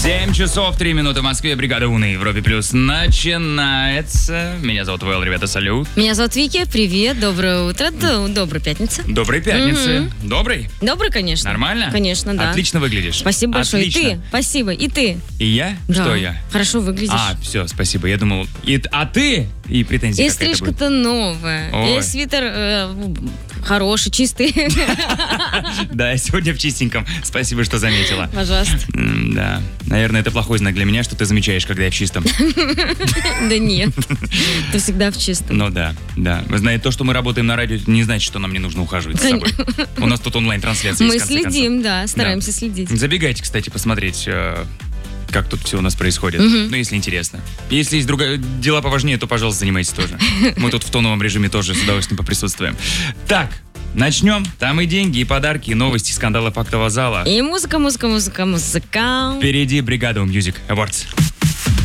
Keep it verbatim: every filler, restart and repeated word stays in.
семь часов три минуты в Москве. Бригада У на Европе Плюс начинается. Меня зовут Вэл, ребята, салют. Меня зовут Вики, привет, доброе утро, д- доброй пятницы. Доброй пятницы. Мгм. Добрый? Добрый, конечно. Нормально? Конечно, да. Отлично выглядишь. Спасибо большое. Отлично. И ты, спасибо, и ты. И я? Да. Что я? Хорошо выглядишь. А, все, спасибо. Я думал, и, а ты? И претензии И какая-то будет. стрижка-то новая. Ой. И свитер э, хороший, чистый. Да, я сегодня в чистеньком. Спасибо, что заметила. Пожалуйста. М, Да. Наверное, это плохой знак для меня, что ты замечаешь, когда я в чистом. Да нет, ты всегда в чистом. Ну да, да. Вы знаете, то, что мы работаем на радио, не значит, что нам не нужно ухаживать за собой. У нас тут онлайн-трансляция Мы есть, в конце следим, да, стараемся Да. следить. концов. Забегайте, кстати, посмотреть, э, как тут все у нас происходит. Ну, если интересно. Если есть другая, дела поважнее, то, пожалуйста, занимайтесь тоже. Мы тут в тоновом режиме тоже с удовольствием поприсутствуем. Так, начнем. Там и деньги, и подарки, и новости, скандалы фактового зала. И музыка, музыка, музыка, музыка. Впереди бригада Music Awards.